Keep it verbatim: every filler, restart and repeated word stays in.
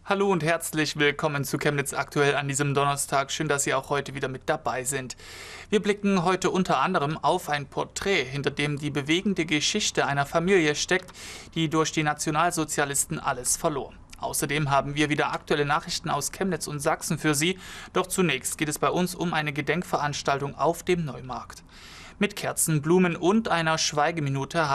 Hallo und herzlich willkommen zu Chemnitz aktuell an diesem Donnerstag. Schön, dass Sie auch heute wieder mit dabei sind. Wir blicken heute unter anderem auf ein Porträt, hinter dem die bewegende Geschichte einer Familie steckt, die durch die Nationalsozialisten alles verlor. Außerdem haben wir wieder aktuelle Nachrichten aus Chemnitz und Sachsen für Sie. Doch zunächst geht es bei uns um eine Gedenkveranstaltung auf dem Neumarkt. Mit Kerzen, Blumen und einer Schweigeminute